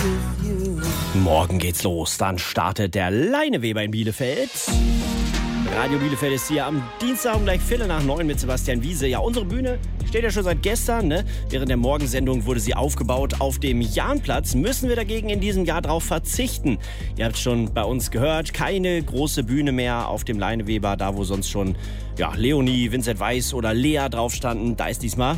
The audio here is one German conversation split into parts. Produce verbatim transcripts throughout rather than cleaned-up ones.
Morgen geht's los, dann startet der Leineweber in Bielefeld. Radio Bielefeld ist hier am Dienstag um gleich Viertel nach neun mit Sebastian Wiese. Ja, unsere Bühne steht ja schon seit gestern, ne? Während der Morgensendung wurde sie aufgebaut auf dem Jahnplatz. Müssen wir dagegen in diesem Jahr drauf verzichten? Ihr habt schon bei uns gehört, keine große Bühne mehr auf dem Leineweber, da wo sonst schon ja, Leonie, Vincent Weiss oder Lea drauf standen. Da ist diesmal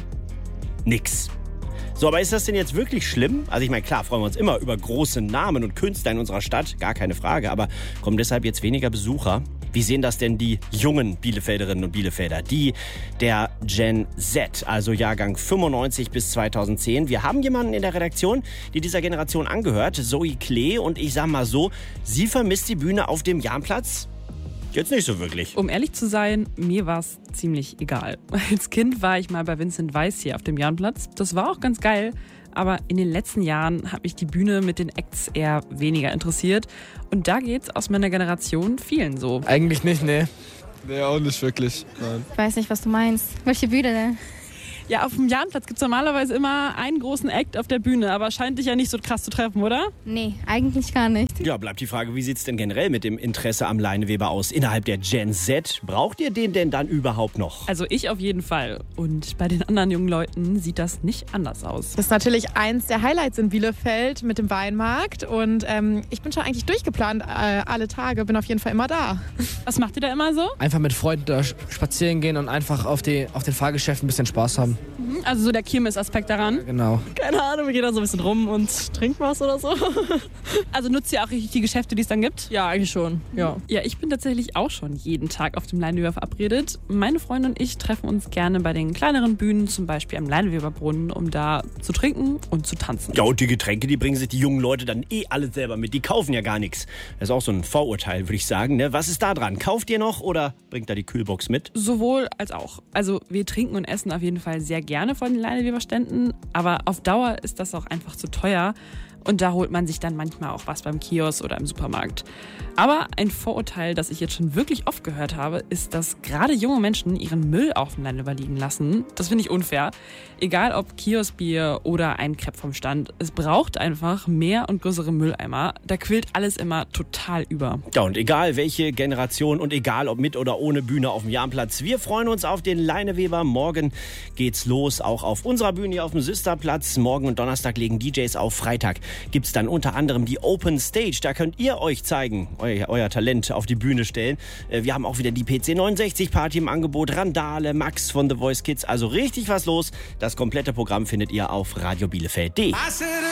nix. So, aber ist das denn jetzt wirklich schlimm? Also ich meine, klar, freuen wir uns immer über große Namen und Künstler in unserer Stadt, gar keine Frage. Aber kommen deshalb jetzt weniger Besucher? Wie sehen das denn die jungen Bielefelderinnen und Bielefelder? Die der Gen Z, also Jahrgang fünfundneunzig bis zweitausendzehn. Wir haben jemanden in der Redaktion, die dieser Generation angehört, Zoe Klee. Und ich sag mal so, sie vermisst die Bühne auf dem Jahnplatz? Jetzt nicht so wirklich. Um ehrlich zu sein, mir war es ziemlich egal. Als Kind war ich mal bei Vincent Weiss hier auf dem Jahnplatz. Das war auch ganz geil. Aber in den letzten Jahren hat mich die Bühne mit den Acts eher weniger interessiert. Und da geht's aus meiner Generation vielen so. Eigentlich nicht, nee. Nee, auch nicht wirklich. Nein. Ich weiß nicht, was du meinst. Welche Bühne denn? Ja, auf dem Jahnplatz gibt's normalerweise immer einen großen Act auf der Bühne. Aber scheint dich ja nicht so krass zu treffen, oder? Nee, eigentlich gar nicht. Ja, bleibt die Frage, wie sieht's denn generell mit dem Interesse am Leineweber aus innerhalb der Gen Z? Braucht ihr den denn dann überhaupt noch? Also ich auf jeden Fall. Und bei den anderen jungen Leuten sieht das nicht anders aus. Das ist natürlich eins der Highlights in Bielefeld mit dem Weinmarkt. Und ähm, ich bin schon eigentlich durchgeplant äh, alle Tage, bin auf jeden Fall immer da. Was macht ihr da immer so? Einfach mit Freunden da spazieren gehen und einfach auf, die, auf den Fahrgeschäften ein bisschen Spaß haben. Also so der Kirmes-Aspekt daran? Ja, genau. Keine Ahnung, wir gehen da so ein bisschen rum und trinken was oder so. Also nutzt ihr auch richtig die Geschäfte, die es dann gibt? Ja, eigentlich schon, ja. Ja, ich bin tatsächlich auch schon jeden Tag auf dem Leineweber verabredet. Meine Freunde und ich treffen uns gerne bei den kleineren Bühnen, zum Beispiel am Leineweberbrunnen, um da zu trinken und zu tanzen. Ja, und die Getränke, die bringen sich die jungen Leute dann eh alle selber mit. Die kaufen ja gar nichts. Das ist auch so ein Vorurteil, würde ich sagen. Ne? Was ist da dran? Kauft ihr noch oder bringt da die Kühlbox mit? Sowohl als auch. Also wir trinken und essen auf jeden Fall sehr gerne von den Leineweberständen, aber auf Dauer ist das auch einfach zu teuer. Und da holt man sich dann manchmal auch was beim Kiosk oder im Supermarkt. Aber ein Vorurteil, das ich jetzt schon wirklich oft gehört habe, ist, dass gerade junge Menschen ihren Müll auf dem Leineweber liegen lassen. Das finde ich unfair. Egal ob Kioskbier oder ein Crepe vom Stand, es braucht einfach mehr und größere Mülleimer. Da quillt alles immer total über. Ja, und egal welche Generation und egal ob mit oder ohne Bühne auf dem Jahnplatz, wir freuen uns auf den Leineweber. Morgen geht's los, auch auf unserer Bühne hier auf dem Süsterplatz. Morgen und Donnerstag legen D Js auf. Freitag gibt's dann unter anderem die Open Stage. Da könnt ihr euch zeigen, euer, euer Talent auf die Bühne stellen. Wir haben auch wieder die P C neunundsechzig Party im Angebot, Randale, Max von The Voice Kids. Also richtig was los. Das komplette Programm findet ihr auf radio bielefeld punkt de.